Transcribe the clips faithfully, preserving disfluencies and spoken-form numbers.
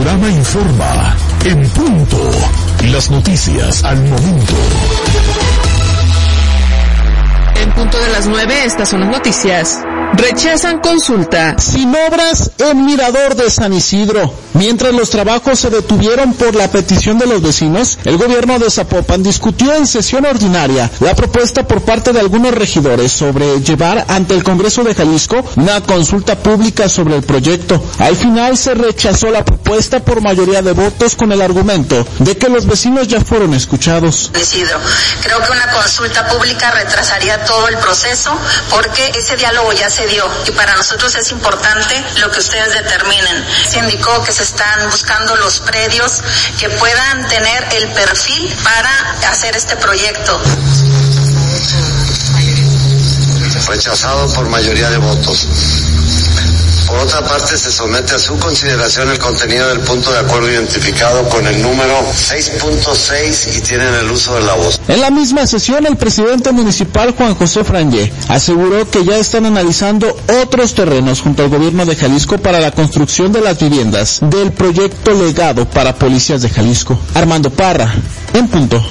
Radiorama informa. En punto. Las noticias al momento. En punto de las nueve, estas son las noticias. Rechazan consulta. Sin obras en Mirador de San Isidro. Mientras los trabajos se detuvieron por la petición de los vecinos, el gobierno de Zapopan discutió en sesión ordinaria la propuesta por parte de algunos regidores sobre llevar ante el Congreso de Jalisco una consulta pública sobre el proyecto. Al final se rechazó la propuesta por mayoría de votos con el argumento de que los vecinos ya fueron escuchados. Isidro, creo que una consulta pública retrasaría todo el proceso porque ese diálogo ya se dio y para nosotros es importante lo que ustedes determinen. Se indicó que se están buscando los predios que puedan tener el perfil para hacer este proyecto. Rechazado por mayoría de votos. Por otra parte, se somete a su consideración el contenido del punto de acuerdo identificado con el número seis punto seis y tienen el uso de la voz. En la misma sesión, el presidente municipal Juan José Frangé aseguró que ya están analizando otros terrenos junto al gobierno de Jalisco para la construcción de las viviendas del proyecto legado para policías de Jalisco. Armando Parra, en punto.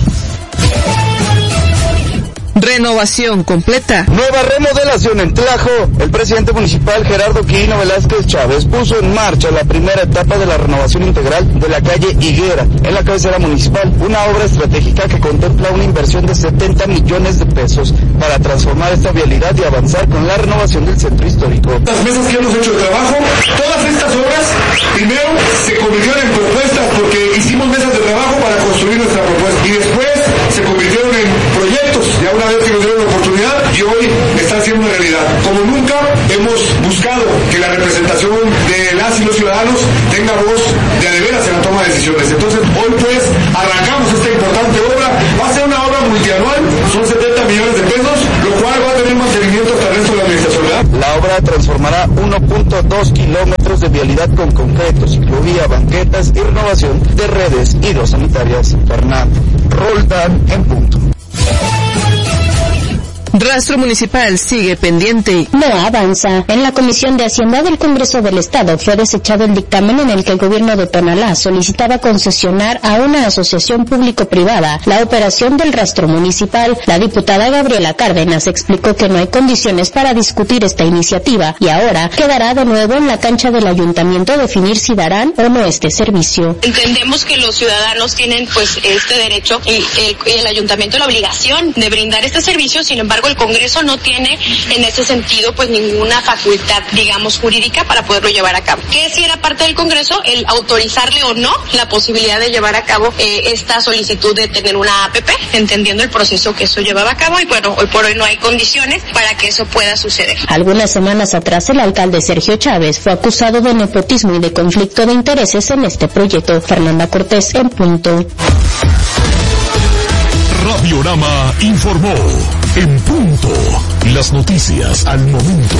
Renovación completa. Nueva remodelación en Tlajo. El presidente municipal Gerardo Quirino Velázquez Chávez puso en marcha la primera etapa de la renovación integral de la calle Higuera, en la cabecera municipal, una obra estratégica que contempla una inversión de setenta millones de pesos para transformar esta vialidad y avanzar con la renovación del centro histórico. Las mesas que hemos hecho de trabajo, todas estas obras, primero se convirtieron en propuestas porque hicimos mesas de trabajo para construir nuestra propuesta y después se convirtieron en proyectos. Ya una vez que nos dieron la oportunidad y hoy están siendo una realidad. Como nunca hemos buscado que la representación de las y los ciudadanos tenga voz de a de veras en la toma de decisiones. Entonces hoy pues arrancamos esta importante obra. Va a ser una obra multianual, son setenta millones de pesos, lo cual va a tener mantenimiento hasta el resto de la administración, ¿verdad? La obra transformará uno punto dos kilómetros de vialidad con concreto, ciclovía, banquetas y renovación de redes hidrosanitarias. Fernando Roldán, en punto. Rastro municipal sigue pendiente. No avanza. En la Comisión de Hacienda del Congreso del Estado fue desechado el dictamen en el que el gobierno de Tonalá solicitaba concesionar a una asociación público-privada la operación del rastro municipal. La diputada Gabriela Cárdenas explicó que no hay condiciones para discutir esta iniciativa y ahora quedará de nuevo en la cancha del ayuntamiento definir si darán o no este servicio. Entendemos que los ciudadanos tienen pues este derecho y el, el ayuntamiento la obligación de brindar este servicio, sin embargo el Congreso no tiene en ese sentido pues ninguna facultad, digamos, jurídica para poderlo llevar a cabo. Que si era parte del Congreso el autorizarle o no la posibilidad de llevar a cabo eh, esta solicitud de tener una A P P, entendiendo el proceso que eso llevaba a cabo y bueno, hoy por hoy no hay condiciones para que eso pueda suceder. Algunas semanas atrás el alcalde Sergio Chávez fue acusado de nepotismo y de conflicto de intereses en este proyecto. Fernanda Cortés, en punto. Radiorama informó. En punto. Las noticias al momento.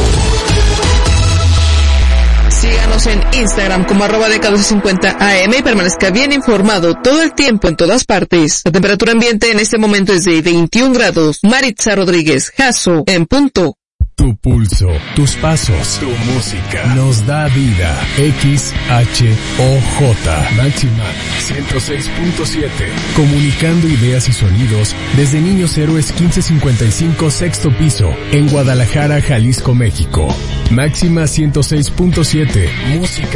Síganos en Instagram como arroba de catorce cincuenta A M y permanezca bien informado todo el tiempo en todas partes. La temperatura ambiente en este momento es de veintiún grados. Maritza Rodríguez, Jasso, en punto. Tu pulso, tus pasos, tu música nos da vida. X H O J Máxima ciento seis punto siete. Comunicando ideas y sonidos desde Niños Héroes quince cincuenta y cinco sexto piso en Guadalajara, Jalisco, México. Máxima ciento seis punto siete. Música